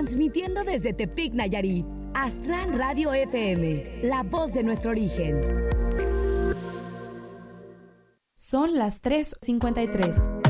transmitiendo desde Tepic, Nayarit. Aztlán Radio FM, la voz de nuestro origen. Son las 3:53.